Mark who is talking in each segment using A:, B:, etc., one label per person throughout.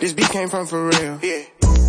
A: This beat came from for real. Yeah.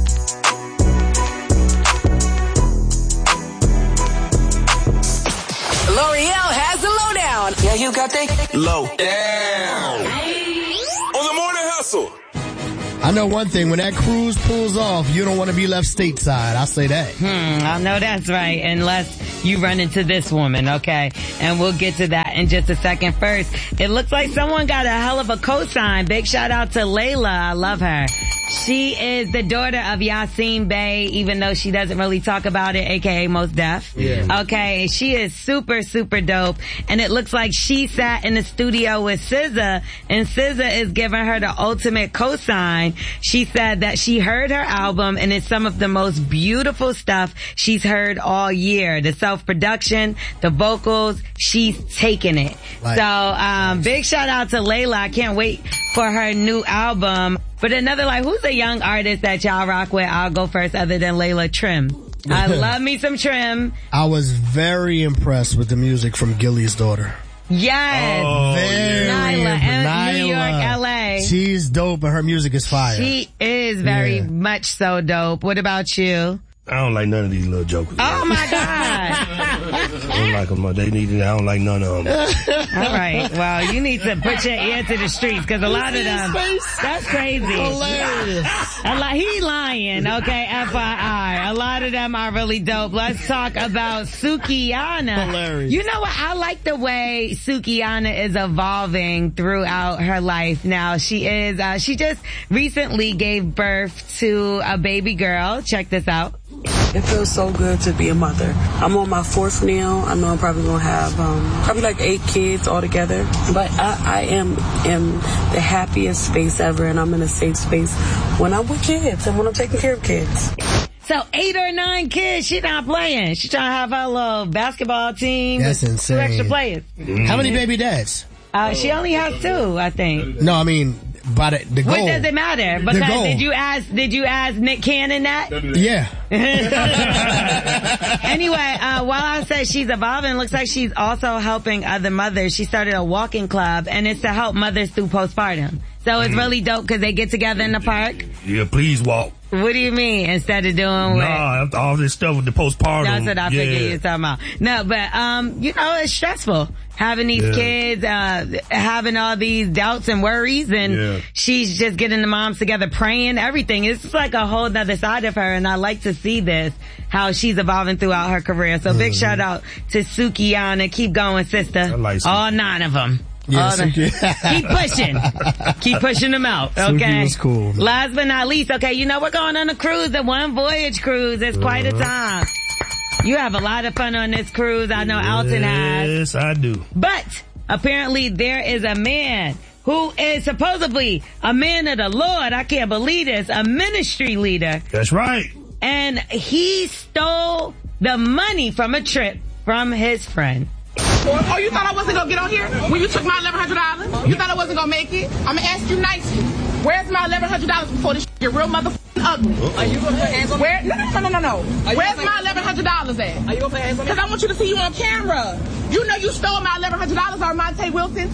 B: L'Oreal has the lowdown.
A: Yeah, you got that low
C: down. On the morning hustle.
D: I know one thing, when that cruise pulls off, you don't want to be left stateside. I'll say that.
E: I know that's right, unless you run into this woman, okay? And we'll get to that in just a second. First, it looks like someone got a hell of a cosign. Big shout out to Layla. I love her. She is the daughter of Yasin Bey, even though she doesn't really talk about it, aka Mos Def.
D: Yeah.
E: Okay, she is super, super dope. And it looks like she sat in the studio with SZA, and SZA is giving her the ultimate cosign. She said that she heard her album, and it's some of the most beautiful stuff she's heard all year. The self-production, the vocals, she's taking it.
D: Right.
E: So, big shout out to Layla. I can't wait for her new album. But another, like, who's a young artist that y'all rock with? I'll go first other than Layla. Trim. I love me some Trim.
D: I was very impressed with the music from Gilly's daughter.
E: Yes.
D: Very
E: Nyla, New York, LA.
D: She's dope and her music is fire.
E: She is very much so dope. What about you?
F: I don't like none of these little jokers.
E: Oh my God.
F: I don't like them. I don't like none of them.
E: All right. Well, you need to put your ear to the streets because a lot of them, that's crazy.
D: Hilarious.
E: He lying, okay, FYI. A lot of them are really dope. Let's talk about Sukihana.
D: Hilarious.
E: You know what? I like the way Sukihana is evolving throughout her life now. She just recently gave birth to a baby girl. Check this out.
G: It feels so good to be a mother. I'm on my 4th now. I know I'm probably going to have probably like 8 kids altogether. But I am in the happiest space ever, and I'm in a safe space when I'm with kids and when I'm taking care of kids.
E: So 8 or 9 kids, she not playing. She trying to have her little basketball team.
D: That's
E: with
D: insane.
E: 2 extra players.
D: How many baby dads?
E: She only has 2, I think.
D: No, I mean, by the goal.
E: What does it matter? Because did you ask Nick Cannon that?
D: Yeah.
E: Anyway, while I say she's evolving, looks like she's also helping other mothers. She started a walking club, and it's to help mothers through postpartum. So it's really dope because they get together in the park.
F: Yeah, please walk.
E: What do you mean? Instead of doing
F: what? All this stuff with the postpartum.
E: That's what I figured you were talking about. No, but, it's stressful. Having these kids, having all these doubts and worries, and she's just getting the moms together, praying, everything. It's like a whole other side of her, and I like to see this, how she's evolving throughout her career. So big shout out to Sukihana. Keep going, sister.
F: I like Suki.
E: All 9 of them.
D: Yeah,
E: keep pushing. Keep pushing them out, okay?
D: Suki was cool.
E: Last but not least, okay, you know we're going on a cruise, the One Voyage cruise. It's quite a time. You have a lot of fun on this cruise. I know Alton has.
F: Yes, I do.
E: But apparently there is a man who is supposedly a man of the Lord. I can't believe this. A ministry leader.
F: That's right.
E: And he stole the money from a trip from his friend.
H: Oh, you thought I wasn't going to get on here when you took my $1,100? You thought I wasn't going to make it? I'm going to ask you nicely. Where's my $1,100 before this You're real motherfucking ugly. Are you going to put hands on me? No. Where's my $1,100 at? Are you going to put hands on me? Because I want you to see you on camera. You know you stole my $1,100, Armonte Wilson.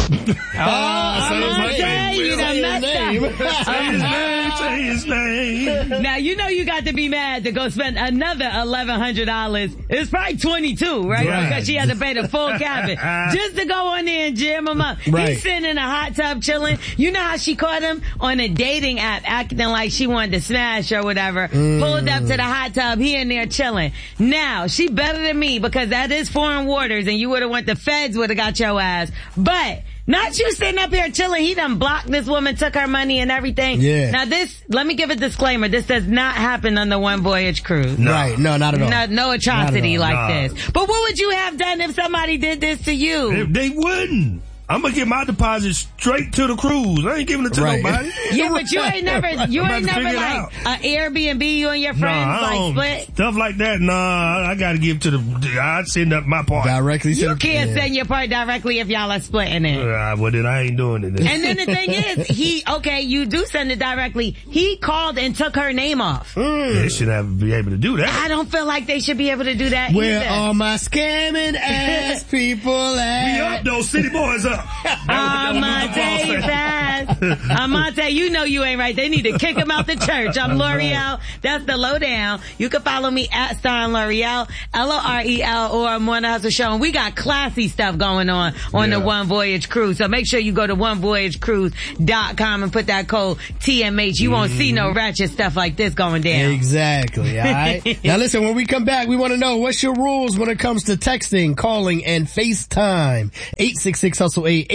E: You done messed up.
F: Say his name.
E: Now, you know you got to be mad to go spend another $1,100. It's probably 22, right? Because she had to pay the full cabin. Just to go on there and jam him up.
D: Right.
E: He's sitting in a hot tub chilling. You know how she caught him? On a dating app, acting like she wanted to smash or whatever. Pulled up to the hot tub. He in there chilling. Now, she better than me because that is foreign waters and you would have went, the feds would have got your ass. But not you sitting up here chilling. He done blocked this woman, took her money and everything.
D: Yeah.
E: Now this, let me give a disclaimer. This does not happen on the One Voyage cruise.
D: No. Right. No, not at all.
E: No atrocity like this. But what would you have done if somebody did this to you?
F: They wouldn't. I'm gonna get my deposit straight to the cruise. I ain't giving it to nobody.
E: Yeah, but you ain't never like an Airbnb, you and your friends like split?
F: Stuff like that, I gotta give to I'd send up my part.
D: Directly to
E: You can't send your part directly if y'all are splitting it.
F: Well then I ain't doing it then.
E: And then the thing is, you do send it directly. He called and took her name off.
F: They should be able to do that.
E: I don't feel like they should be able to do that
D: Where
E: either.
D: all my scamming ass people at?
F: We up, those city boys up.
E: Amonte fast. Amonte, you know you ain't right. They need to kick him out the church. I'm L'Oreal. That's the lowdown. You can follow me at Stein L'Oreal, L'Orel, or Morning Hustle Show. And we got classy stuff going on the One Voyage Cruise. So make sure you go to onevoyagecruise.com and put that code TMH. You won't see no ratchet stuff like this going down.
D: Exactly. All right. Now listen, when we come back, we want to know what's your rules when it comes to texting, calling, and FaceTime. 866-HUSTLE-8,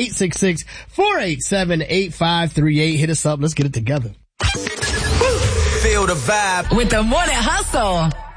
D: 866-487-8538. Hit us up. Let's get it together.
B: Feel the vibe with the Morning Hustle.